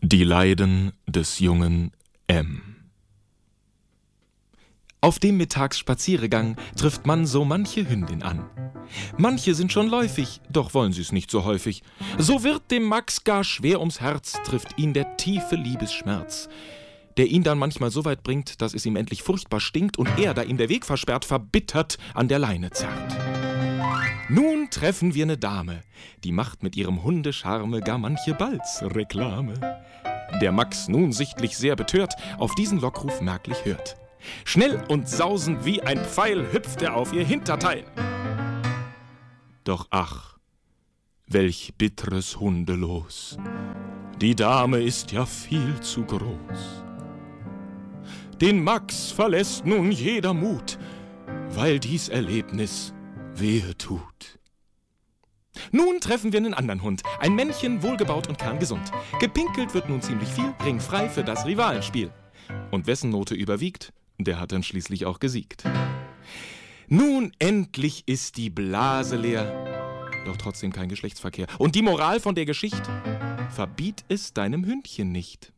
Die Leiden des jungen M. Auf dem Mittagsspaziergang trifft man so manche Hündin an. Manche sind schon läufig, doch wollen sie's nicht so häufig. So wird dem Max gar schwer ums Herz, trifft ihn der tiefe Liebesschmerz, der ihn dann manchmal so weit bringt, dass es ihm endlich furchtbar stinkt und er, da ihm der Weg versperrt, verbittert an der Leine zerrt. Nun treffen wir ne Dame, die macht mit ihrem Hundescharme gar manche Balzreklame. Der Max, nun sichtlich sehr betört, auf diesen Lockruf merklich hört. Schnell und sausend wie ein Pfeil hüpft er auf ihr Hinterteil. Doch ach, welch bitteres Hundelos, die Dame ist ja viel zu groß. Den Max verlässt nun jeder Mut, weil dies Erlebnis wehe tut. Nun treffen wir einen anderen Hund, ein Männchen, wohlgebaut und kerngesund. Gepinkelt wird nun ziemlich viel, ringfrei für das Rivalenspiel. Und wessen Note überwiegt, der hat dann schließlich auch gesiegt. Nun endlich ist die Blase leer, doch trotzdem kein Geschlechtsverkehr. Und die Moral von der Geschichte: Verbiet es deinem Hündchen nicht.